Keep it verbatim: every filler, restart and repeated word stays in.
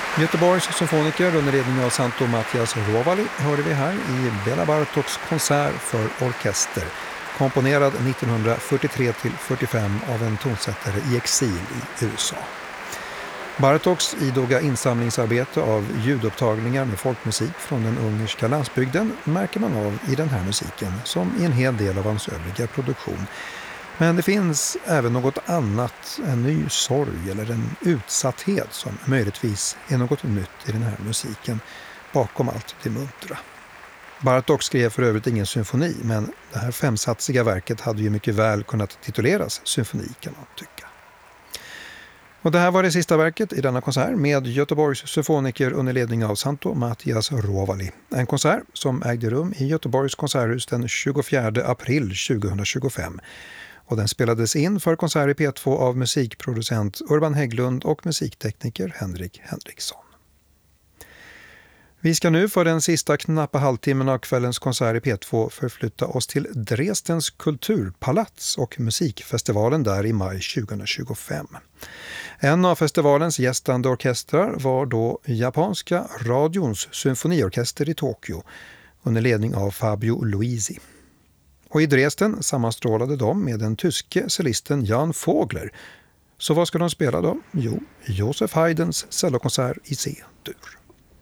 Göteborgs symfoniker under ledning av Santo Mattias Rovali hörde vi här i Bela Bartoks konsert för orkester, komponerad nittonhundrafyrtiotre till fyrtiofem av en tonsättare i exil i U S A. Bartoks idoga insamlingsarbete av ljudupptagningar med folkmusik från den ungerska landsbygden märker man av i den här musiken som i en hel del av hans övriga produktion. Men det finns även något annat, en ny sorg eller en utsatthet som möjligtvis är något nytt i den här musiken bakom allt det muntra. Bartók skrev för övrigt ingen symfoni, men det här femsatsiga verket hade ju mycket väl kunnat tituleras symfoni kan man tycka. Och det här var det sista verket i denna konsert med Göteborgs symfoniker under ledning av Santo Mattias Rovali. En konsert som ägde rum i Göteborgs konserthus den tjugofjärde april tjugohundratjugofem. Och den spelades in för konsert i P två av musikproducent Urban Hägglund och musiktekniker Henrik Henriksson. Vi ska nu för den sista knappa halvtimmen av kvällens konsert i P två förflytta oss till Dresdens kulturpalats och musikfestivalen där i maj tjugohundratjugofem. En av festivalens gästande orkestrar var då japanska radions symfoniorkester i Tokyo under ledning av Fabio Luisi. Och i Dresden sammanstrålade de med den tyske cellisten Jan Vogler. Så vad ska de spela då? Jo, Joseph Haydns cellokonsert i C-dur.